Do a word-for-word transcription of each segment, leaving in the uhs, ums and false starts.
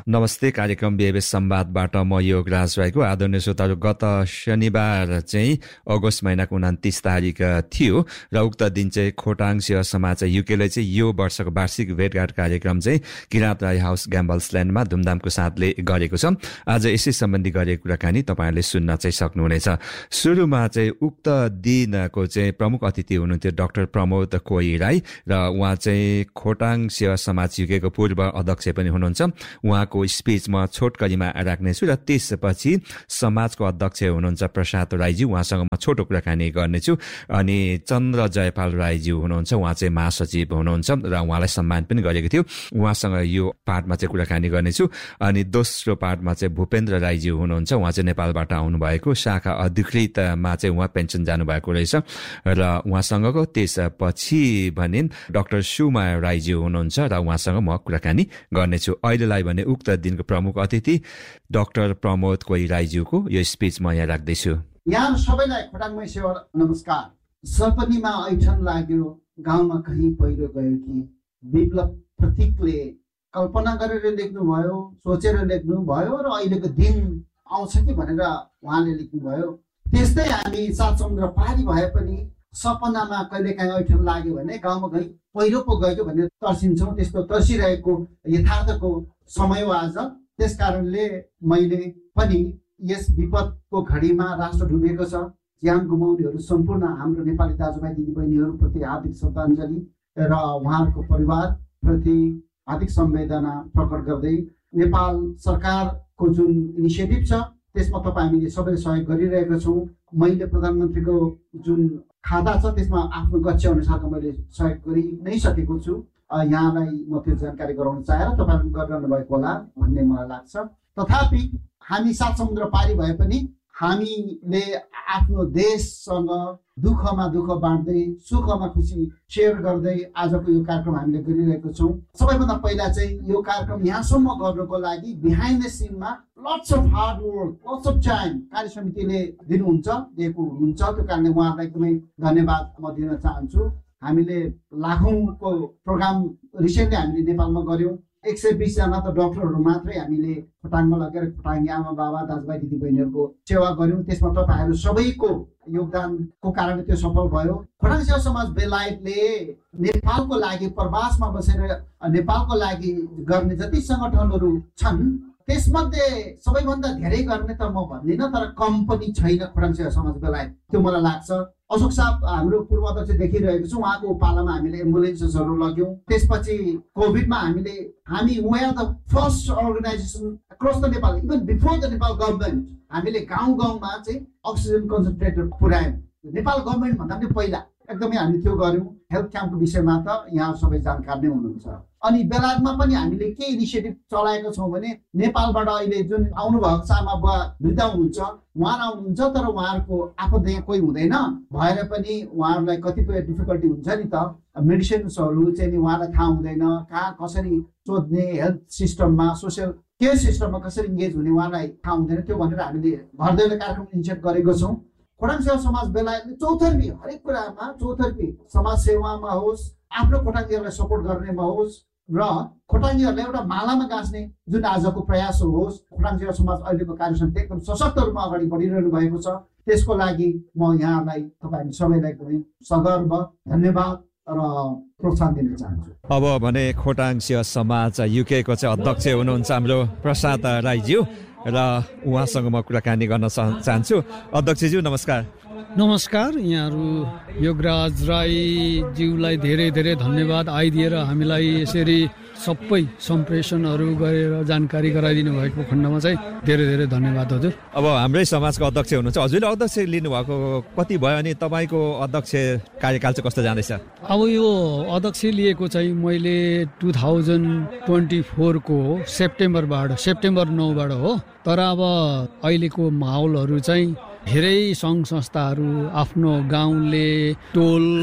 नमस्ते। कार्यक्रम बिहेवियर संवादबाट म योगराज राईको। आदरणीय श्रोताहरू, गत शनिबार चाहिँ अगस्त महिनाको उन्तिस तारिक थियो र उक्त दिन चाहिँ खोटाङ सेवा समाज युकेले चाहिँ यो वर्षको वार्षिक भेटघाट कार्यक्रम चाहिँ किराँत राई हाउस ग्याम्बल्सल्यान्डमा धुमधामको साथले गरेको छ। आज यसै सम्बन्धी गरेको कुराकानी तपाईँहरूले सुन्न चाहिँ सक्नुहुनेछ। सुरुमा चाहिँ उक्त दिनको चाहिँ प्रमुख अतिथि हुनुहुन्थ्यो डाक्टर प्रमोद कोही राई र उहाँ चाहिँ खोटाङ सेवा समाज युकेको पूर्व अध्यक्ष पनि हुनुहुन्छ। उहाँको स्पिच म छोटकरीमा राख्नेछु र त्यसपछि समाजको अध्यक्ष हुनुहुन्छ प्रसाद राईजी, उहाँसँग म छोटो कुराकानी गर्नेछु। अनि चन्द्र जयपाल राईजी हुनुहुन्छ, उहाँ चाहिँ महासचिव हुनुहुन्छ र उहाँलाई सम्मान पनि गरेको थियो, उहाँसँग यो पार्टमा चाहिँ कुराकानी गर्नेछु। अनि दोस्रो पार्टमा चाहिँ भूपेन्द्र राईजी हुनुहुन्छ, उहाँ चाहिँ नेपालबाट आउनुभएको, शाखा अधिकृतमा चाहिँ उहाँ पेन्सन जानुभएको रहेछ र उहाँसँगको। त्यसपछि भने डाक्टर सुमाया राईजी हुनुहुन्छ र उहाँसँग म कुराकानी गर्नेछु। अहिलेलाई भने उक्त दिनको प्रमुख अतिथि डाक्टर प्रमोद कोही राईज्यूको यो स्पिच म यहाँ राख्दैछु। यहाँ सबैलाई खोटाङमै सेवा नमस्कार। सपनीमा ऐठन लाग्यो, गाउँमा कहीँ पहिरो गयो कि, विप्लव प्रतीकले कल्पना गरेर लेख्नुभयो, सोचेर लेख्नुभयो र अहिलेको दिन आउँछ कि भनेर उहाँले लेख्नुभयो। त्यस्तै हामी सात समुद्र पारी भए पनि सपनामा कहिले काहीँ ऐठन लाग्यो भने गाउँमा कहीँ पहिरो पो गयो भनेर तर्सिन्छौँ। त्यस्तो तर्सिरहेको यथार्थको समय हो आज। त्यस कारणले मैले पनि यस विपदको घडीमा राष्ट्र डुबेको छ, ज्यान गुमाउनेहरू सम्पूर्ण हाम्रो नेपाली दाजुभाइ दिदीबहिनीहरूप्रति हार्दिक श्रद्धाञ्जली र उहाँहरूको परिवारप्रति हार्दिक संवेदना प्रकट गर्दै नेपाल सरकारको जुन इनिसिएटिभ छ त्यसमा तपाईँ हामीले सबैले सहयोग गरिरहेका छौँ। मैले प्रधानमन्त्रीको जुन खाता छ त्यसमा आफ्नो गच्छ अनुसारको मैले सहयोग गरि नै सकेको छु। यहाँलाई म त्यो जानकारी गराउन चाहेर तपाईँहरू गरिरहनु भएको होला भन्ने मलाई लाग्छ। तथापि हामी सात समुद्र पारी भए पनि हामीले आफ्नो देशसँग दुःखमा दुःख बाँड्दै सुखमा खुसी सेयर गर्दै आजको यो कार्यक्रम हामीले गरिरहेको छौँ। सबैभन्दा पहिला चाहिँ यो कार्यक्रम यहाँसम्म गर्नुको लागि behind the cinema lots of hard work, lots of time कार्य समितिले दिनुहुन्छ दिएको हुनुहुन्छ। त्यो कारणले उहाँहरूलाई एकदमै धन्यवाद म दिन चाहन्छु। हामीले लाखौँको प्रोग्राम रिसेन्टली हामीले नेपालमा गऱ्यौँ। एक सय बिसजना त डक्टरहरू मात्रै हामीले खोटाङमा लगेर खोटाङ आमा बाबा दाजुभाइ दिदीबहिनीहरूको सेवा गऱ्यौँ। त्यसमा तपाईँहरू सबैको योगदानको कारणले त्यो सफल भयो। खोटाङ सेवा समाज बेलायतले नेपालको लागि प्रवासमा बसेर नेपालको लागि गर्ने जति सङ्गठनहरू छन् त्यसमध्ये सबैभन्दा धेरै गर्ने त म भन्दिनँ, तर कम पनि छैन खोटाङ सेवा समाज बेलायत, त्यो मलाई लाग्छ। अशोक साहब हाम्रो पूर्व अध्यक्ष देखिरहेको छु, उहाँको पालामा हामीले एम्बुलेन्सेसहरू लग्यौँ। त्यसपछि कोभिडमा हामीले हामी we are the first organisation across the Nepal, even before the Nepal government हामीले गाउँ गाउँमा चाहिँ अक्सिजन कन्सन्ट्रेटर पुर्यायौँ। नेपाल गभर्मेन्ट भन्दा पनि पहिला एकदमै हामीले त्यो गऱ्यौँ। हेल्थ क्याम्पको विषयमा त यहाँ सबै जानकार नै हुनुहुन्छ। अनि बेलायतमा पनि हामीले के इनिसिएटिभ चलाएको छौँ भने नेपालबाट अहिले जुन आउनुभएको छ आमा बुवा वृद्ध हुनुहुन्छ, उहाँ आउनुहुन्छ तर उहाँहरूको आफू यहाँ कोही हुँदैन भएर पनि उहाँहरूलाई कतिपय डिफिकल्टी हुन्छ नि त। मेडिसिन्सहरू चाहिँ नि उहाँलाई थाहा हुँदैन, कहाँ कसरी सोध्ने, हेल्थ सिस्टममा सोसियल केयर सिस्टममा कसरी इङ्गेज हुने उहाँलाई थाहा हुँदैन। त्यो भनेर हामीले भरदैलो कार्यक्रम इनिसिएट गरेको छौँ। खोटाङ सेवा समाज बेलायतले चौतर्फी हरेक कुरामा चौतर्फी समाज सेवामा होस्, आफ्नो खोटाङीहरूलाई सपोर्ट गर्नेमा होस् र खोटाङीहरूलाई एउटा मालामा गाँच्ने जुन आजको प्रयास होस्। खोटाङ सेवा समाज अहिलेको कार्यसमिति एकदम सशक्त रूपमा अगाडि बढिरहनु भएको छ। त्यसको लागि म यहाँलाई तपाईँ सबैलाई एकदमै सगर्व धन्यवाद र प्रोत्साहन दिन चाहन्छु। अब भने खोटाङ सेवा समाज युकेको चाहिँ अध्यक्ष हुनुहुन्छ हाम्रो प्रसाद राईज्यू र उहाँसँग म कुराकानी गर्न चाहन्छु। अध्यक्षज्यू नमस्कार। नमस्कार। यहाँहरू योगराज राईज्यूलाई धेरै धेरै धन्यवाद आइदिएर हामीलाई यसरी सबै सम्प्रेषणहरू गरेर जानकारी गराइदिनु भएको खण्डमा चाहिँ धेरै धेरै धन्यवाद हजुर। अब हाम्रै समाजको अध्यक्ष हुनुहुन्छ, हजुरले अध्यक्ष लिनुभएको कति भयो अनि तपाईँको अध्यक्ष कार्यकाल चाहिँ कस्तो जाँदैछ? अब यो अध्यक्ष लिएको चाहिँ मैले टु थाउजन्ड ट्वेन्टी फोरको सेप्टेम्बरबाट सेप्टेम्बर नौबाट हो। तर अब अहिलेको माहौलहरू चाहिँ धेरै सङ्घ संस्थाहरू आफ्नो गाउँले टोल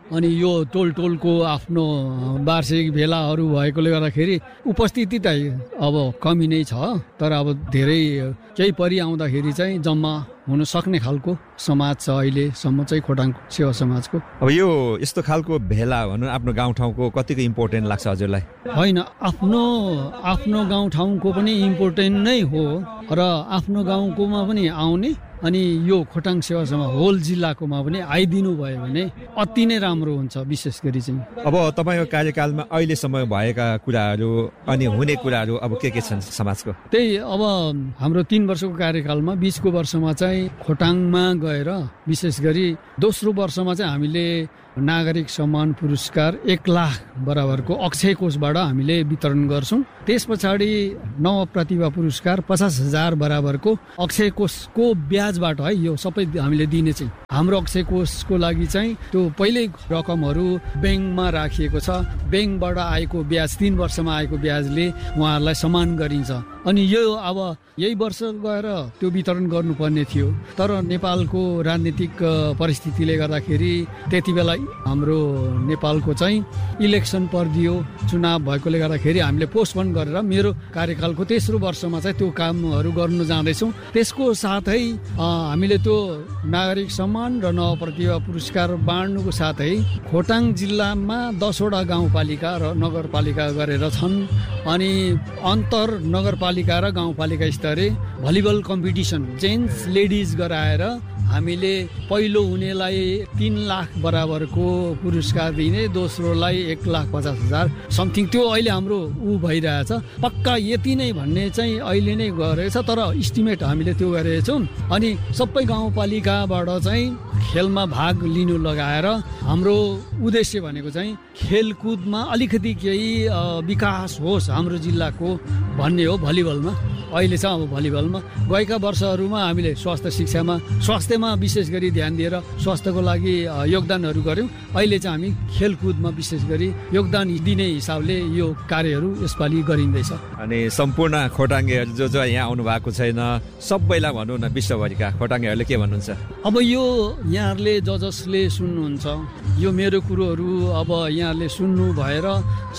अनि यो टोल टोलको आफ्नो वार्षिक भेलाहरू भएकोले गर्दाखेरि उपस्थिति त अब कमी नै छ, तर अब धेरै केही परि आउँदाखेरि चाहिँ जम्मा हुन सक्ने खालको समाज छ अहिलेसम्म चाहिँ खोटाङ सेवा समाजको। अब यो यस्तो खालको भेला भनौँ आफ्नो गाउँठाउँको कतिको इम्पोर्टेन्ट लाग्छ हजुरलाई? होइन, आफ्नो आफ्नो गाउँठाउँको पनि इम्पोर्टेन्ट नै हो र आफ्नो गाउँकोमा पनि आउने अनि यो खोटाङ सेवा समाज होल जिल्लाकोमा पनि आइदिनु भयो भने अति नै राम्रो हुन्छ। विशेष गरी चाहिँ अब तपाईँको कार्यकालमा अहिलेसम्म भएका कुराहरू अनि हुने कुराहरू अब के के छन् समाजको? त्यही अब हाम्रो तीन वर्षको कार्यकालमा बिचको वर्षमा चाहिँ खोटाङमा गएर विशेष गरी दोस्रो वर्षमा चाहिँ हामीले नागरिक सम्मान पुरस्कार एक लाख बराबरको अक्षय कोषबाट हामीले वितरण गर्छौँ। त्यस पछाडि नव प्रतिभा पुरस्कार पचास हजार बराबरको अक्षय कोषको ब्याजबाट है यो सबै हामीले दिने चाहिँ हाम्रो अक्षय कोषको लागि चाहिँ त्यो पहिल्यै रकमहरू ब्याङ्कमा राखिएको छ। ब्याङ्कबाट आएको ब्याज तीन वर्षमा आएको ब्याजले उहाँहरूलाई सम्मान गरिन्छ। अनि यो अब यही वर्ष गएर त्यो वितरण गर्नुपर्ने थियो, तर नेपालको राजनीतिक परिस्थितिले गर्दाखेरि त्यति बेला हाम्रो नेपालको चाहिँ इलेक्सन परिदियो, चुनाव भएकोले गर्दाखेरि हामीले पोस्टपोन गरेर मेरो कार्यकालको तेस्रो वर्षमा चाहिँ त्यो कामहरू गर्नु जाँदैछौँ। त्यसको साथै हामीले त्यो नागरिक सम्मान र नव प्रतिभा पुरस्कार बाँड्नुको साथै खोटाङ जिल्लामा दसवटा गाउँपालिका र नगरपालिका गरेर छन्। अनि अन्तर नगरपालिका र गाउँपालिका स्तरीय भलिबल कम्पिटिसन जेन्ट्स लेडिज गराएर हामीले पहिलो हुनेलाई तीन लाख बराबरको पुरस्कार दिने, दोस्रोलाई एक लाख पचास हजार समथिङ त्यो अहिले हाम्रो ऊ भइरहेछ। पक्का यति नै भन्ने चाहिँ अहिले नै गरेछ, तर इस्टिमेट हामीले त्यो गरेछौँ। अनि सबै गाउँपालिकाबाट चाहिँ खेलमा भाग लिनु लगाएर हाम्रो उद्देश्य भनेको चाहिँ खेलकुदमा अलिकति केही विकास होस् हाम्रो जिल्लाको भन्ने हो। भलिबलमा अहिले चाहिँ अब भलिबलमा गएका वर्षहरूमा हामीले स्वास्थ्य शिक्षामा स्वास्थ्यमा विशेष गरी ध्यान दिएर स्वास्थ्यको लागि योगदानहरू गऱ्यौँ। अहिले चाहिँ हामी खेलकुदमा विशेष गरी योगदान दिने हिसाबले यो कार्यहरू यसपालि गरिँदैछ। अनि सम्पूर्ण खोटाङ्गेहरू जो जो यहाँ आउनु भएको छैन सबैलाई भनौँ न, विश्वभरिका खोटाङ्गेहरूले के भन्नुहुन्छ? अब यो यहाँहरूले ज जसले सुन्नुहुन्छ यो मेरो कुरोहरू अब यहाँहरूले सुन्नु भएर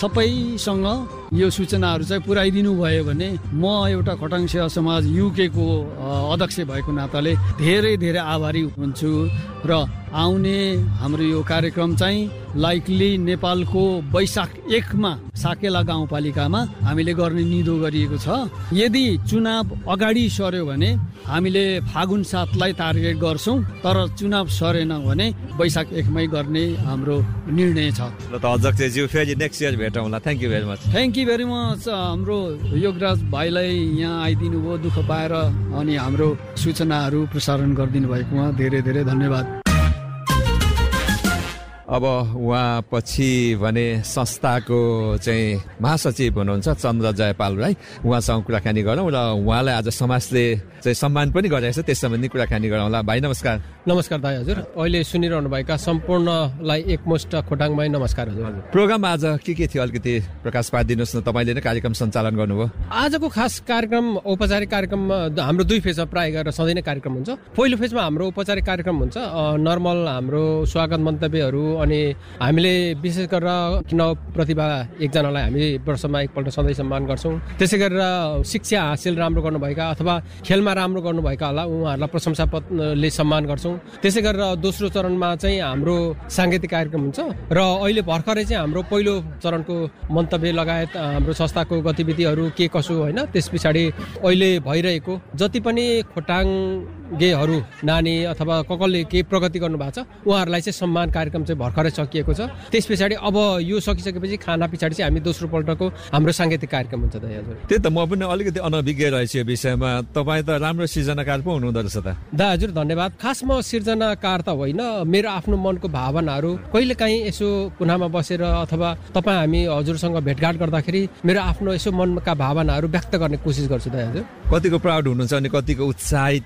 सबैसँग यो सूचनाहरू चाहिँ पुर्याइदिनु भयो भने म एउटा खोटाङ सेवा समाज युके को अध्यक्ष भएको नाताले धेरै धेरै आभारी हुन्छु। र आउने हाम्रो यो कार्यक्रम चाहिँ लाइकली नेपालको वैशाख एकमा साकेला गाउँपालिकामा हामीले गर्ने निधो गरिएको छ। यदि चुनाव अगाडि सर्यो भने हामीले फागुन सातलाई टार्गेट गर्छौँ, तर चुनाव सरेन भने वैशाख एकमै गर्ने हाम्रो निर्णय छ। ल त अध्यक्षज्यू फेरि next year भेटौँला। Thank you very much. Thank you very much. हाम्रो योगराज भाइलाई यहाँ आइदिनु भयो दुःख पाएर, अनि हाम्रो सूचनाहरू प्रसारण गरिदिनु भएकोमा धेरै धेरै धन्यवाद। अब उहाँ पछि भने संस्थाको चाहिँ महासचिव हुनुहुन्छ चन्द्र जयपाल राई, उहाँसँग कुराकानी गरौँ र उहाँलाई आज समाजले चाहिँ सम्मान पनि गरेको छ, त्यस सम्बन्धी कुराकानी गरौँला। भाइ नमस्कार। नमस्कार दाइ हजुर। अहिले सुनिरहनु भएका सम्पूर्णलाई एकमुष्ट खोटाङमाई नमस्कार हजुर। प्रोग्राम आज के के थियो अलिकति प्रकाश पारिदिनुहोस् न, तपाईँले नै कार्यक्रम सञ्चालन गर्नुभयो। आजको खास कार्यक्रम औपचारिक कार्यक्रममा हाम्रो दुई फेजमा प्राय गरेर सधैँ नै कार्यक्रम हुन्छ। पहिलो फेजमा हाम्रो औपचारिक कार्यक्रम हुन्छ, नर्मल हाम्रो स्वागत मन्तव्यहरू, अनि हामीले विशेष गरेर नव प्रतिभा एकजनालाई हामी वर्षमा एकपल्ट सधैँ सम्मान गर्छौँ। त्यसै गरेर शिक्षा हासिल राम्रो गर्नुभएका अथवा खेलमा राम्रो गर्नुभएकाहरूलाई उहाँहरूलाई प्रशंसा पत्रले सम्मान गर्छौँ। त्यसै गरेर दोस्रो चरणमा चाहिँ हाम्रो साङ्गीतिक कार्यक्रम हुन्छ र अहिले भर्खरै चाहिँ हाम्रो पहिलो चरणको मन्तव्य लगायत हाम्रो संस्थाको गतिविधिहरू के कसो होइन, त्यस पछाडि अहिले भइरहेको जति पनि खोटाङगेहरू नानी अथवा ककलले केही प्रगति गर्नुभएको छ उहाँहरूलाई चाहिँ सम्मान कार्यक्रम चाहिँ भर्खरै सकिएको छ। त्यस पछाडि अब यो सकिसकेपछि खाना पछाडि चाहिँ हामी दोस्रो पल्टको हाम्रो साङ्गीतिक कार्यक्रम हुन्छ दाइ हजुर। त्यही त म पनि अलिकति अनभिज्ञ रहेछु यो विषयमा, तपाईँ त राम्रो सृजनाकार पो हुनुहुँदो रहेछ त। दा हजुर धन्यवाद। खास म सृजनाकार त होइन, मेरो आफ्नो मनको भावनाहरू कहिलेकाहीँ यसो कुनामा बसेर अथवा तपाईँ हामी हजुरसँग भेटघाट गर्दाखेरि मेरो आफ्नो यसो मनका भावनाहरू व्यक्त गर्ने कोसिस गर्छु दाइ हजुर। कतिको प्राउड हुनुहुन्छ अनि कतिको उत्साहित हुनुहुन्छ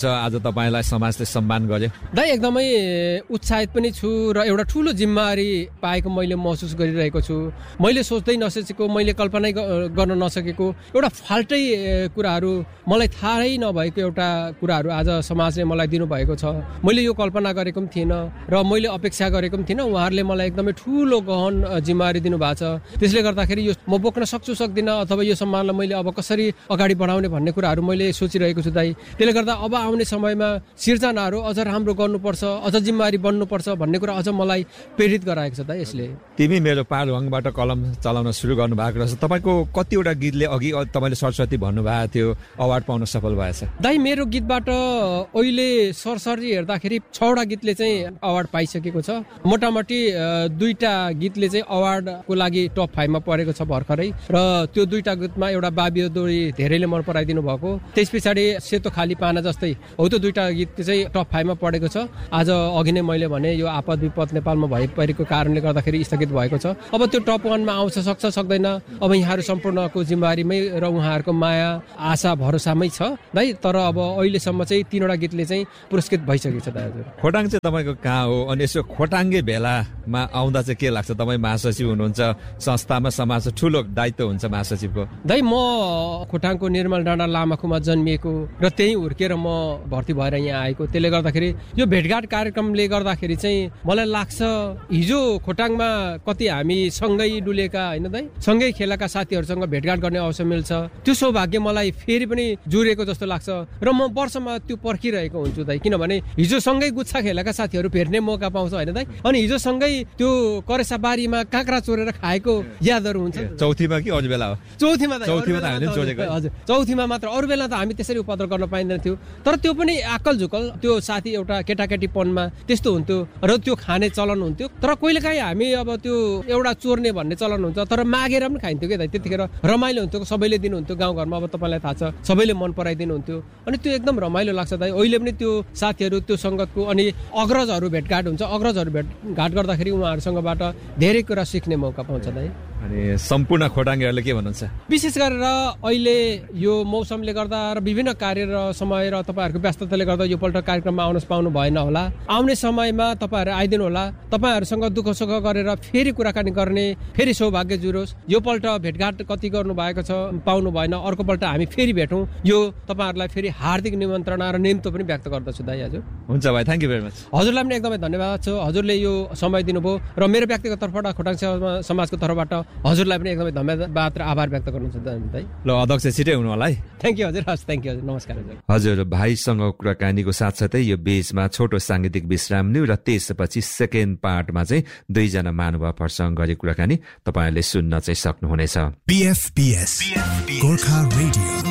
आज तपाईँलाई समाजले सम्मान गर्यो? दाइ एकदमै उत्साहित पनि छु र एउटा ठुलो जिम्मेवारी पाएको मैले महसुस गरिरहेको छु। मैले सोच्दै नसकेको, मैले कल्पना गर्न नसकेको एउटा फाल्टै कुराहरू, मलाई थाहै नभएको एउटा कुराहरू आज समाजले मलाई दिनुभएको छ। मैले यो कल्पना गरेको पनि थिइनँ र मैले अपेक्षा गरेको पनि थिइनँ। उहाँहरूले मलाई एकदमै ठुलो गहन जिम्मेवारी दिनुभएको छ। त्यसले गर्दाखेरि यो म बोक्न सक्छु सक्दिनँ अथवा यो सम्मानलाई मैले अब कसरी अगाडि बढाउने भन्ने कुराहरू मैले सोचिरहेको छु दाइ। त्यसले गर्दा अब आउने समयमा सिर्जनाहरू अझ राम्रो गर्नुपर्छ, अझ जिम्मेवारी बन्नुपर्छ भन्ने कुरा अझ मलाई प्रेरित गराएको छ दाइ यसले। तिमी मेरो पालुवाङबाट कलम चलाउन सुरु गर्नु भएको रहेछ। तपाईँको कतिवटा गीतले अघि तपाईँले सरस्वती भन्नुभएको थियो अवार्ड पाउन सफल भएछ? दाइ मेरो गीतबाट अहिले सरसरी हेर्दाखेरि छवटा गीतले चाहिँ अवार्ड पाइसकेको छ। मोटामोटी दुईटा गीतले चाहिँ अवार्डको लागि टप फाइभमा परेको छ भर्खरै। र त्यो दुईटा गीतमा एउटा बाबियो दोरी धेरैले मन पराइदिनु भएको, त्यस पछाडि सेतो खाली पाना जस्तै हो त्यो दुईटा गीत चाहिँ टप फाइभमा परेको छ। आज अघि नै मैले भने यो आपद विपद नेपालमा भइपरेको कारणले गर्दाखेरि स्थगित भएको छ। अब त्यो टप वानमा आउँछ सक्छ सक्दैन, अब यहाँहरू सम्पूर्णको जिम्मेवारीमै र उहाँहरूको माया आशा भरोसामै छ दाइ। तर अब अहिलेसम्म चाहिँ तीनवटा गीतले चाहिँ पुरस्कृत भइसकेको छ दाइ। हजुर, खोटाङ चाहिँ तपाईँको कहाँ हो? अनि यसो खोटाङ्गे भेलामा आउँदा चाहिँ के लाग्छ? तपाईँ महासचिव हुनुहुन्छ, संस्थामा समाज ठुलो दायित्व हुन्छ महासचिवको। दाइ म खोटाङको निर्मल डाँडा लामाखुमा जन्मिएको र त्यही हुर्केर म भर्ती भएर यहाँ आएको। त्यसले गर्दाखेरि यो भेटघाट कार्यक्रमले गर्दाखेरि चाहिँ मलाई लाग्छ हिजो खोटाङमा कति हामी सँगै डुलेका होइन दाइ, सँगै खेलेका साथीहरूसँग भेटघाट गर्ने अवसर मिल्छ। त्यो सौभाग्य मलाई फेरि पनि जुरेको जस्तो लाग्छ र म वर्षमा त्यो पर्खिरहेको हुन्छु दाइ। किनभने हिजो सँगै गुच्छा खेलेका साथीहरू भेट्ने मौका पाउँछ होइन दाइ। अनि हिजो सँगै त्यो करेसा बारीमा काँक्रा चोरेर खाएको यादहरू हुन्छ। चौथीमा कि अरू बेला हो? चौथीमा चौथीमा त हामीले चोरेको। हजुर, चौथीमा मात्र, अरू बेला त हामी त्यसरी उपद्रव गर्न पाइँदैन थियो। तर त्यो पनि आकल झुकल त्यो साथी एउटा केटाकेटीपनमा त्यस्तो हुन्थ्यो र त्यो खाने चलन हुन्थ्यो। तर कहिलेकाहीँ हामी अब त्यो एउटा चोर्ने भन्ने चलन हुन्छ, तर मागेर पनि खाइन्थ्यो क्या दाइ। त्यतिखेर रमाइलो हुन्थ्यो, सबैले दिनुहुन्थ्यो गाउँघरमा। अब तपाईँलाई थाहा छ सबैले मन पराइदिनु हुन्थ्यो अनि त्यो एकदम रमाइलो लाग्छ दाइ। अहिले पनि त्यो साथीहरू, त्यो सङ्गतको अनि अग्रजहरू भेटघाट हुन्छ। अग्रजहरू भेटघाट गर्दाखेरि उहाँहरूसँगबाट धेरै कुरा सिक्ने मौका पाउँछ दाइ। अनि सम्पूर्ण खोटाङ्गेहरूले के भन्नुहुन्छ? विशेष गरेर अहिले यो मौसमले गर्दा र विभिन्न कार्य र समय र तपाईँहरूको व्यस्तताले गर्दा यो पल्ट कार्यक्रममा आउन पाउनु भएन होला। आउने समयमा तपाईँहरू आइदिनु होला। तपाईँहरूसँग दुःख सुख गरेर फेरि कुराकानी गर्ने फेरि सौभाग्य जुरोस्। यो पल्ट भेटघाट कति गर्नु भएको छ पाउनु भएन, अर्को पल्ट हामी फेरि भेटौँ, यो तपाईँहरूलाई फेरि हार्दिक निमन्त्रणा र निम्तो पनि व्यक्त गर्दछु दाइ। हजुर, हुन्छ भाइ, थ्याङ्क यू भेरी मच। हजुरलाई पनि एकदमै धन्यवाद छ। हजुरले यो समय दिनुभयो र मेरो व्यक्तिगत तर्फबाट खोटाङ समाजको तर्फबाट हजुरलाई पनि एकदमै धन्यवाद र आभार व्यक्त गर्नुहुन्छ दाइ। ल अध्यक्ष छिटै हुनु होला है। थ्याङ्क यू हजुर। हस्, थ्याङ्क यू हजुर, नमस्कार हजुर। हजुर, भाइसँग कुराकानीको साथसाथै यो बीचमा छोटो साङ्गीतिक विश्राम लिऊ र त्यसपछि सेकेन्ड पार्टमा चाहिँ दुईजना महानुभावहरूसँग गरी कुराकानी तपाईँहरूले सुन्न चाहिँ सक्नुहुनेछ। पीएफपीएस गोर्खा रेडियो